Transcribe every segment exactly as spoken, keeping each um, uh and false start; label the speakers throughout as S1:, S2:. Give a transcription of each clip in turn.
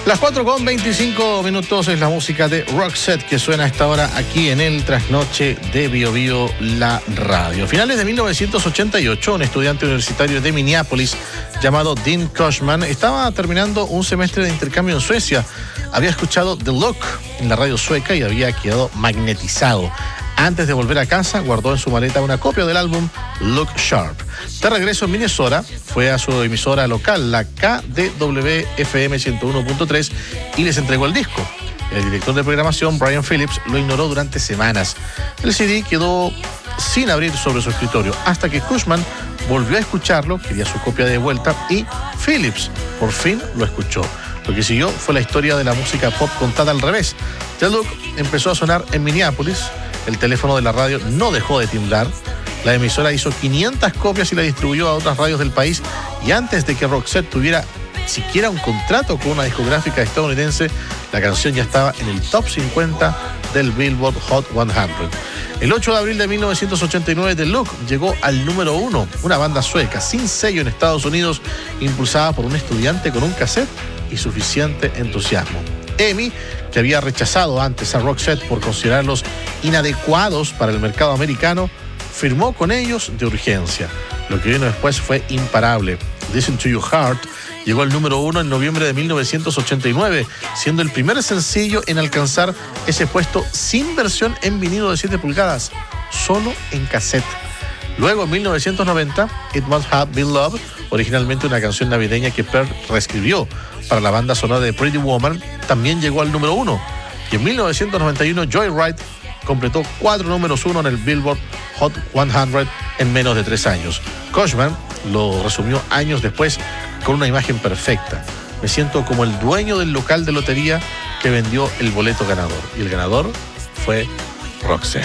S1: Las cuatro con veinticinco minutos es la música de Roxette que suena a esta hora aquí en el Trasnoche de Bio Bio, la radio. A finales de mil novecientos ochenta y ocho, un estudiante universitario de Minneapolis llamado Dean Cushman estaba terminando un semestre de intercambio en Suecia. Había escuchado The Look en la radio sueca y había quedado magnetizado. Antes de volver a casa, guardó en su maleta una copia del álbum Look Sharp. De regreso en Minnesota, fue a su emisora local, la K D W F M ciento uno punto tres, y les entregó el disco. El director de programación, Brian Phillips, lo ignoró durante semanas. El C D quedó sin abrir sobre su escritorio, hasta que Cushman volvió a escucharlo, quería su copia de vuelta, y Phillips por fin lo escuchó. Lo que siguió fue la historia de la música pop contada al revés. The Look empezó a sonar en Minneapolis. El teléfono de la radio no dejó de timbrar. La emisora hizo quinientas copias y la distribuyó a otras radios del país. Y antes de que Roxette tuviera siquiera un contrato con una discográfica estadounidense, la canción ya estaba en el top cincuenta del Billboard Hot cien. El ocho de abril de mil novecientos ochenta y nueve, The Look llegó al número uno, una banda sueca sin sello en Estados Unidos, impulsada por un estudiante con un cassette y suficiente entusiasmo. EMI, que había rechazado antes a Roxette por considerarlos inadecuados para el mercado americano, firmó con ellos de urgencia. Lo que vino después fue imparable. Listen to Your Heart llegó al número uno en noviembre de mil novecientos ochenta y nueve, siendo el primer sencillo en alcanzar ese puesto sin versión en vinilo de siete pulgadas, solo en cassette. Luego, en mil novecientos noventa, It Must Have Been Love, originalmente una canción navideña que Pearl reescribió para la banda sonora de Pretty Woman, también llegó al número uno. Y en mil novecientos noventa y uno, Joyride completó cuatro números uno en el Billboard Hot cien en menos de tres años. Cushman lo resumió años después con una imagen perfecta. Me siento como el dueño del local de lotería que vendió el boleto ganador. Y el ganador fue Roxette.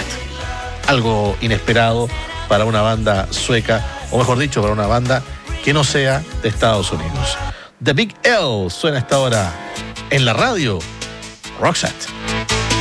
S1: Algo inesperado para una banda sueca, o mejor dicho, para una banda que no sea de Estados Unidos. The Big L suena hasta ahora en la radio. Roxette.